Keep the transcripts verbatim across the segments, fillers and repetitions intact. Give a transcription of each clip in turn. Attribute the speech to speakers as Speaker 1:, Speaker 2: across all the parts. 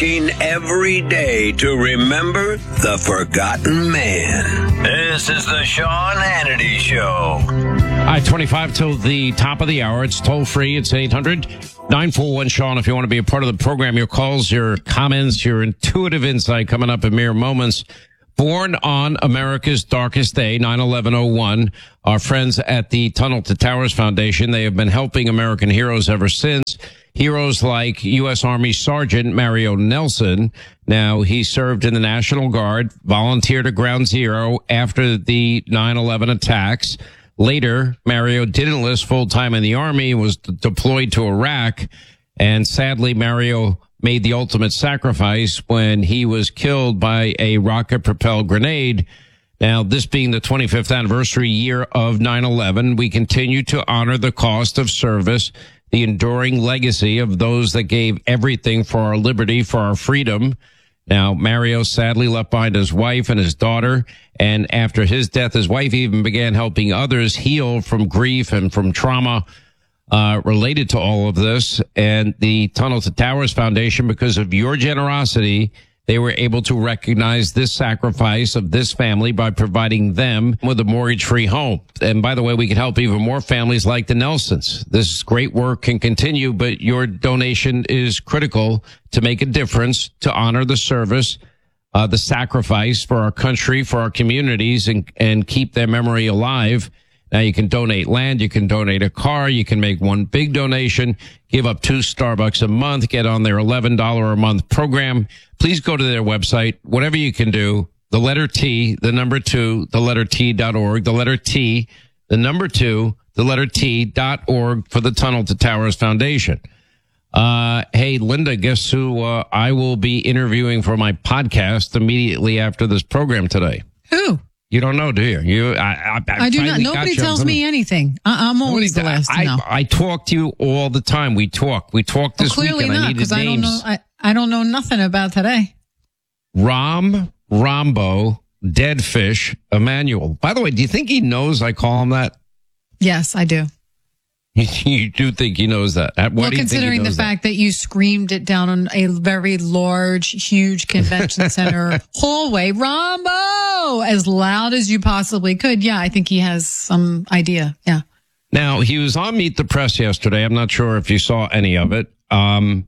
Speaker 1: working every day to remember the forgotten man. This is the Sean Hannity Show.
Speaker 2: All right, twenty-five till the top of the hour. It's toll free. It's eight hundred nine four one Sean. If you want to be a part of the program, your calls, your comments, your intuitive insight coming up in mere moments. Born on America's darkest day, nine eleven oh one, our friends at the Tunnel to Towers Foundation, they have been helping American heroes ever since. Heroes like U S. Army Sergeant Mario Nelson. Now, he served in the National Guard, volunteered at Ground Zero after the nine eleven attacks. Later, Mario did enlist full-time in the Army, was d- deployed to Iraq, and sadly, Mario made the ultimate sacrifice when he was killed by a rocket-propelled grenade. Now, this being the twenty-fifth anniversary year of nine eleven, we continue to honor the cost of service, the enduring legacy of those that gave everything for our liberty, for our freedom. Now, Mario sadly left behind his wife and his daughter, and after his death, his wife even began helping others heal from grief and from trauma uh related to all of this. And the Tunnel to Towers Foundation, because of your generosity, they were able to recognize this sacrifice of this family by providing them with a mortgage-free home. And by the way, we can help even more families like the Nelsons. This great work can continue, but your donation is critical to make a difference, to honor the service, uh, the sacrifice for our country, for our communities, and, and keep their memory alive. Now, you can donate land, you can donate a car, you can make one big donation, give up two Starbucks a month, get on their eleven dollars a month program. Please go to their website, whatever you can do, the letter T, the number two, the letter T dot org, the letter T, the number two, the letter T dot org for the Tunnel to Towers Foundation. Uh, hey, Linda, guess who uh, I will be interviewing for my podcast immediately after this program today?
Speaker 3: Who?
Speaker 2: You don't know, do you? You, I, I, I,
Speaker 3: I do not. Nobody tells me anything. I, I'm always the last to know.
Speaker 2: I, I talk to you all the time. We talk. We talk this
Speaker 3: well, clearly
Speaker 2: weekend.
Speaker 3: not, because I don't know. I, I don't know nothing about today.
Speaker 2: Ram Rambo Dead Fish Emmanuel. By the way, do you think he knows I call him that?
Speaker 3: Yes, I do.
Speaker 2: You do think he knows that? Why
Speaker 3: well,
Speaker 2: do you
Speaker 3: considering
Speaker 2: think he knows
Speaker 3: the fact that? that you screamed it down on a very large, huge convention center hallway, Rambo, as loud as you possibly could. Yeah, I think he has some idea. Yeah.
Speaker 2: Now, he was on Meet the Press yesterday. I'm not sure if you saw any of it. Um,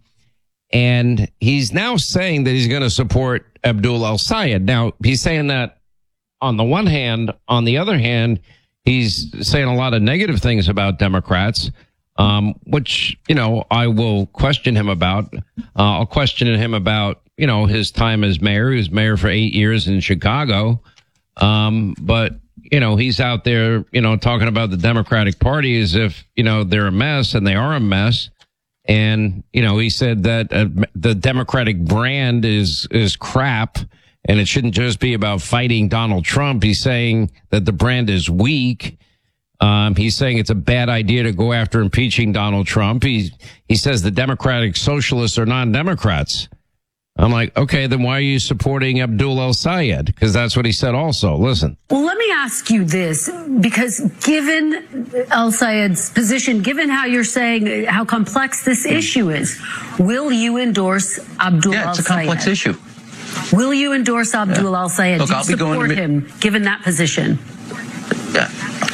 Speaker 2: and he's now saying that he's going to support Abdul El-Sayed. Now, he's saying that on the one hand. On the other hand, he's saying a lot of negative things about Democrats, um, which, you know, I will question him about. Uh, I'll question him about, you know, his time as mayor. He was mayor for eight years in Chicago. Um, but, you know, he's out there, you know, talking about the Democratic Party as if, you know, they're a mess, and they are a mess. And, you know, he said that uh, the Democratic brand is, is crap. And it shouldn't just be about fighting Donald Trump. He's saying that the brand is weak. Um, he's saying it's a bad idea to go after impeaching Donald Trump. He, he says the Democratic Socialists are non-Democrats. I'm like, okay, then why are you supporting Abdul El-Sayed? Because that's what he said also. Listen.
Speaker 4: Well, let me ask you this, because given El-Sayed's position, given how you're saying how complex this issue is, will you endorse Abdul El-Sayed?
Speaker 5: Yeah, it's a complex issue.
Speaker 4: Will you endorse Abdul
Speaker 5: yeah.
Speaker 4: El-Sayed?
Speaker 5: Look,
Speaker 4: Do you
Speaker 5: I'll be
Speaker 4: support
Speaker 5: going to
Speaker 4: him, given that position?
Speaker 5: Yeah.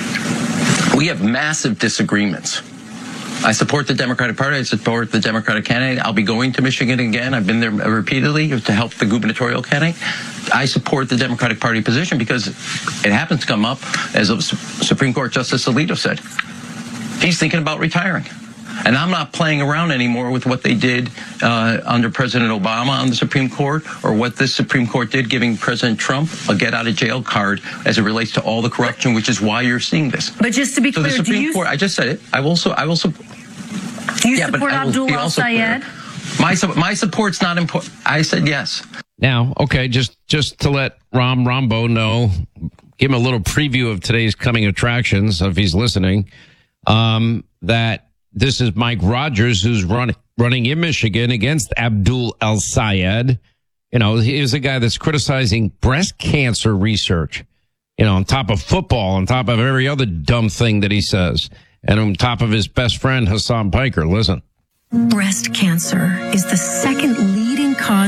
Speaker 5: We have massive disagreements. I support the Democratic Party. I support the Democratic candidate. I'll be going to Michigan again. I've been there repeatedly to help the gubernatorial candidate. I support the Democratic Party position because it happens to come up, as Supreme Court Justice Alito said. He's thinking about retiring. And I'm not playing around anymore with what they did uh, under President Obama on the Supreme Court, or what this Supreme Court did giving President Trump a get-out-of-jail card as it relates to all the corruption, which is why you're seeing this.
Speaker 4: But just to be
Speaker 5: so
Speaker 4: clear,
Speaker 5: the Supreme
Speaker 4: do you,
Speaker 5: Court, I just said it. I will. So I will support.
Speaker 4: Do you
Speaker 5: yeah,
Speaker 4: support Abdul El-Sayed?
Speaker 5: My my support's not important. I said yes.
Speaker 2: Now, okay, just just to let Ram Rambo know, give him a little preview of today's coming attractions, if he's listening, um, that this is Mike Rogers, who's run, running in Michigan against Abdul El-Sayed. You know, he's a guy that's criticizing breast cancer research, you know, on top of football, on top of every other dumb thing that he says, and on top of his best friend, Hassan Piker. Listen.
Speaker 6: Breast cancer is the second leading cause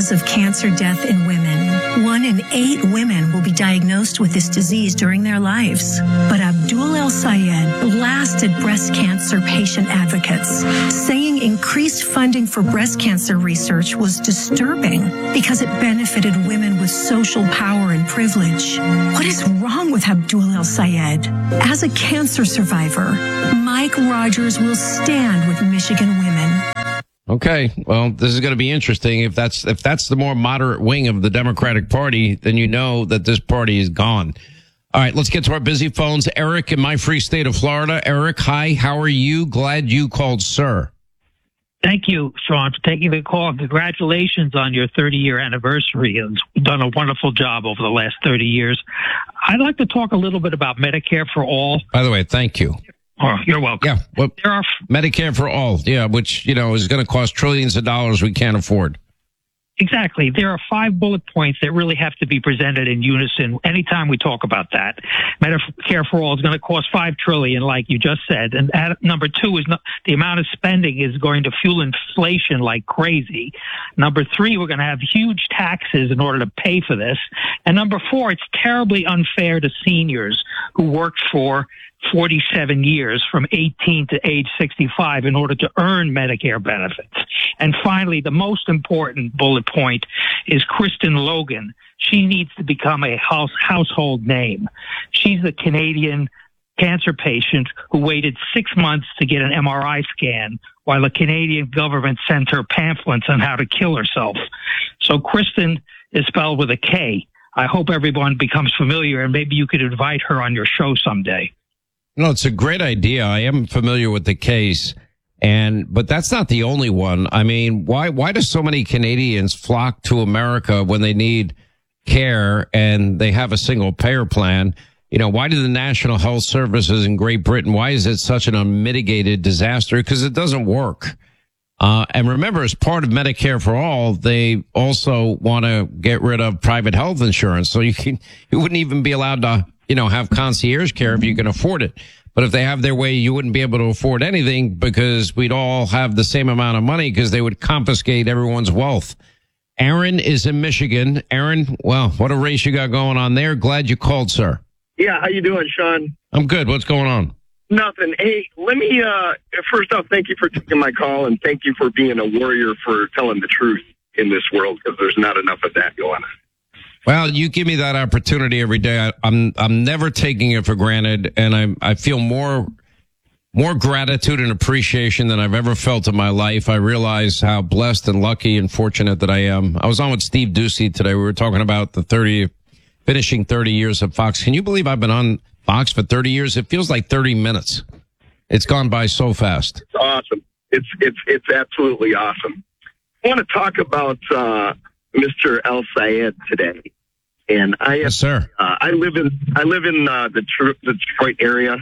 Speaker 6: cause of cancer death in women. One in eight women will be diagnosed with this disease during their lives. But Abdul El-Sayed blasted breast cancer patient advocates, saying increased funding for breast cancer research was disturbing because it benefited women with social power and privilege. What is wrong with Abdul El-Sayed? As a cancer survivor, Mike Rogers will stand with Michigan women.
Speaker 2: Okay, well, this is going to be interesting. If that's if that's the more moderate wing of the Democratic Party, then you know that this party is gone. All right, let's get to our busy phones. Eric in my free state of Florida. Eric, hi, how are you? Glad you called, sir.
Speaker 7: Thank you, Sean, for taking the call. Congratulations on your thirty-year anniversary. You've done a wonderful job over the last thirty years. I'd like to talk a little bit about Medicare for All.
Speaker 2: By the way, thank you.
Speaker 7: Oh, you're welcome.
Speaker 2: Yeah, well,
Speaker 7: there are
Speaker 2: Medicare for All, yeah, which, you know, is going to cost trillions of dollars we can't afford.
Speaker 7: Exactly. There are five bullet points that really have to be presented in unison anytime we talk about that. Medicare for All is going to cost five trillion dollars, like you just said. And at, number two is not, the amount of spending is going to fuel inflation like crazy. Number three, we're going to have huge taxes in order to pay for this. And number four, it's terribly unfair to seniors who worked for forty-seven years from eighteen to age sixty-five in order to earn Medicare benefits. And finally, the most important bullet point is Kristen Logan. She needs to become a house, household name. She's a Canadian cancer patient who waited six months to get an M R I scan while the Canadian government sent her pamphlets on how to kill herself. So Kristen is spelled with a K. I hope everyone becomes familiar, and maybe you could invite her on your show someday.
Speaker 2: No, it's a great idea. I am familiar with the case, and but that's not the only one. I mean, why why do so many Canadians flock to America when they need care and they have a single payer plan? You know, why do the National Health Services in Great Britain, why is it such an unmitigated disaster? Because it doesn't work. Uh, and remember, as part of Medicare for All, they also want to get rid of private health insurance. So you can, you wouldn't even be allowed to, you know, have concierge care if you can afford it. But if they have their way, you wouldn't be able to afford anything because we'd all have the same amount of money because they would confiscate everyone's wealth. Aaron is in Michigan. Aaron, well, what a race you got going on there. Glad you called, sir.
Speaker 8: Yeah, how you doing, Sean?
Speaker 2: I'm good. What's going on?
Speaker 8: Nothing. Hey, let me, uh, first off, thank you for taking my call, and thank you for being a warrior for telling the truth in this world, because there's not enough of that going on.
Speaker 2: Well, you give me that opportunity every day. I, I'm I'm never taking it for granted, and I I feel more more gratitude and appreciation than I've ever felt in my life. I realize how blessed and lucky and fortunate that I am. I was on with Steve Ducey today. We were talking about the thirty, finishing thirty years of Fox. Can you believe I've been on Fox for thirty years? It feels like thirty minutes. It's gone by so fast.
Speaker 8: It's awesome. It's it's it's absolutely awesome. I want to talk about uh, Mister El-Sayed today, and I
Speaker 2: yes, sir.
Speaker 8: Uh, I live in I live in uh, the, tr- the Detroit area,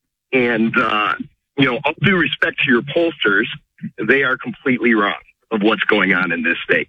Speaker 8: and uh, you know, all due respect to your pollsters, they are completely wrong of what's going on in this state.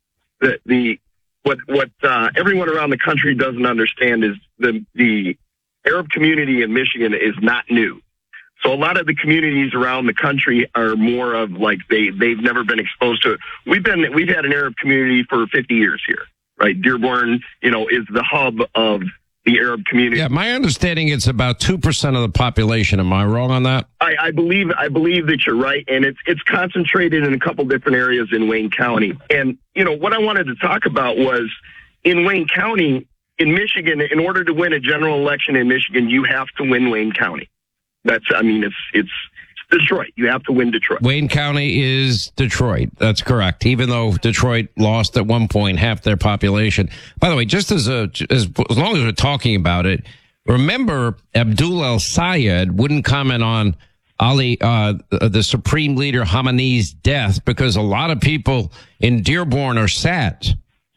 Speaker 8: The the what what uh, everyone around the country doesn't understand is the the Arab community in Michigan is not new. So a lot of the communities around the country are more of like they, they've never been exposed to it. We've been, we've had an Arab community for fifty years here, right? Dearborn, you know, is the hub of the Arab community.
Speaker 2: Yeah, my understanding it's about two percent of the population. Am I wrong on that?
Speaker 8: I, I believe, I believe that you're right. And it's, it's concentrated in a couple different areas in Wayne County. And, you know, what I wanted to talk about was in Wayne County, in Michigan, in order to win a general election in Michigan, you have to win Wayne County. That's, I mean, it's, it's Detroit. You have to win Detroit.
Speaker 2: Wayne County is Detroit. That's correct. Even though Detroit lost at one point half their population. By the way, just as a, as, as long as we're talking about it, remember Abdul El-Sayed wouldn't comment on Ali, uh, the Supreme Leader Khamenei's death because a lot of people in Dearborn are sad.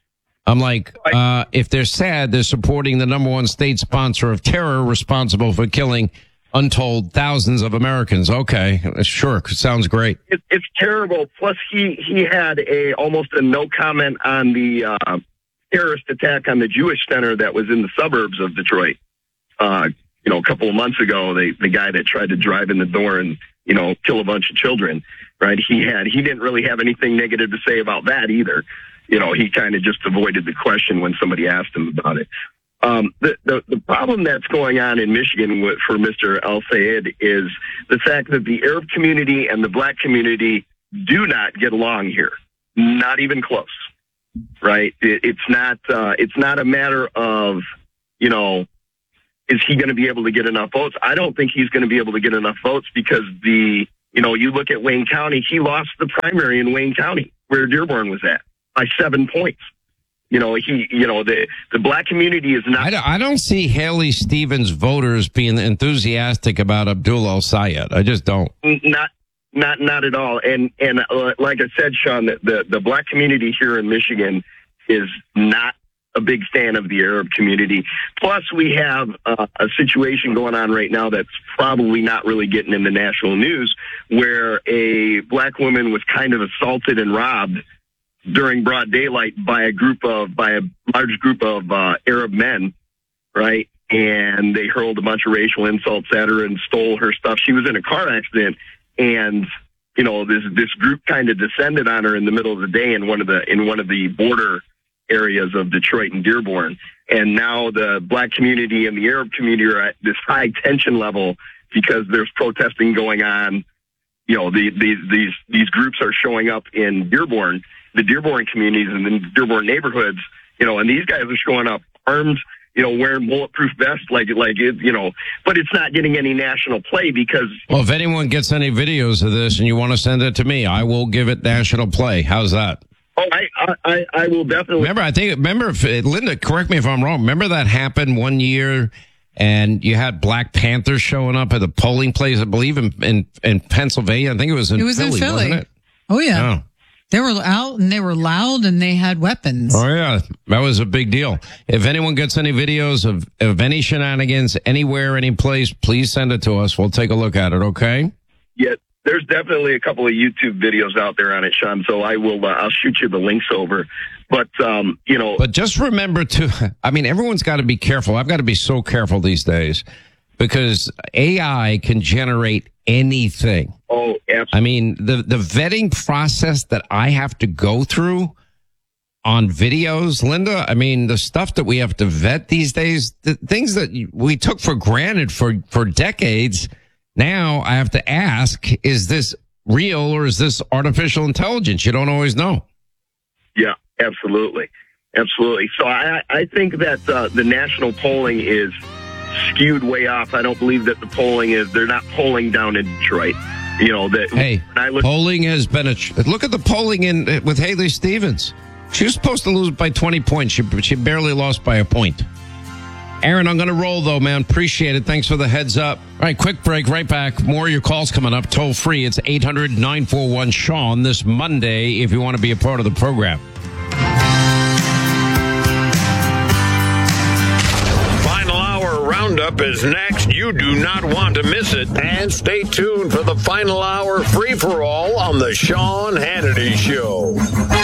Speaker 2: I'm like, uh, if they're sad, they're supporting the number one state sponsor of terror responsible for killing untold thousands of Americans. Okay, sure, sounds great.
Speaker 8: It, it's terrible. Plus, he he had a almost a no comment on the uh, terrorist attack on the Jewish center that was in the suburbs of Detroit. Uh, you know, a couple of months ago, they, the guy that tried to drive in the door and you know kill a bunch of children. Right? He had he didn't really have anything negative to say about that either. you know, he kind of just avoided the question when somebody asked him about it. Um, the, the, the problem that's going on in Michigan with, for Mister El-Sayed is the fact that the Arab community and the black community do not get along here. Not even close, right? It, it's not, uh, it's not a matter of, you know, is he going to be able to get enough votes? I don't think he's going to be able to get enough votes because the, you know, you look at Wayne County, he lost the primary in Wayne County where Dearborn was at by seven points. You know, he, you know, the, the black community is not.
Speaker 2: I don't, I don't see Haley Stevens voters being enthusiastic about Abdul El-Sayed. I just don't.
Speaker 8: Not, not, not at all. And, and uh, like I said, Sean, the, the, the black community here in Michigan is not a big fan of the Arab community. Plus, we have uh, a situation going on right now that's probably not really getting in the national news, where a black woman was kind of assaulted and robbed during broad daylight by a group of, by a large group of uh, Arab men, right? And they hurled a bunch of racial insults at her and stole her stuff. She was in a car accident, and you know, this this group kind of descended on her in the middle of the day in one of the in one of the border areas of Detroit and Dearborn. And now the black community and the Arab community are at this high tension level because there's protesting going on. You know, the, these these these groups are showing up in Dearborn, the Dearborn communities and the Dearborn neighborhoods, you know, and these guys are showing up armed, you know, wearing bulletproof vests, like, like it, you know, but it's not getting any national play because. Well,
Speaker 2: if anyone gets any videos of this and you want to send it to me, I will give it national play. How's that?
Speaker 8: Oh, I, I, I will definitely.
Speaker 2: Remember, I think, remember, if, Linda, correct me if I'm wrong. Remember that happened one year and you had Black Panthers showing up at the polling place, I believe in, in, in Pennsylvania. I think it was in Philly. It was Philly, in Philly. Wasn't it?
Speaker 3: Oh, yeah. Oh. They were out and they were loud and they had weapons.
Speaker 2: Oh, yeah. That was a big deal. If anyone gets any videos of, of any shenanigans anywhere, any place, please send it to us. We'll take a look at it, okay?
Speaker 8: Yeah, there's definitely a couple of YouTube videos out there on it, Sean, so I will, uh, I'll shoot you the links over. But, um, you know.
Speaker 2: But just remember to, I mean, everyone's got to be careful. I've got to be so careful these days because A I can generate anything.
Speaker 8: Oh, absolutely.
Speaker 2: I mean, the, the vetting process that I have to go through on videos, Linda, I mean, the stuff that we have to vet these days, the things that we took for granted for, for decades, now I have to ask, is this real or is this artificial intelligence? You don't always know.
Speaker 8: Yeah, absolutely. Absolutely. So I, I think that uh, the national polling is skewed way off. I don't believe that the polling is, they're not polling down in Detroit. You know, that.
Speaker 2: Hey, look, polling has been a, look at the polling in with Haley Stevens. She was supposed to lose by twenty points. She, she barely lost by a point. Aaron, I'm going to roll, though, man. Appreciate it. Thanks for the heads up. All right, quick break. Right back. More of your calls coming up. Toll free. It's eight hundred nine four one Sean this Monday if you want to be a part of the program.
Speaker 1: Final Hour Roundup is next. You do not want to miss it. And stay tuned for the Final Hour free-for-all on the Sean Hannity Show.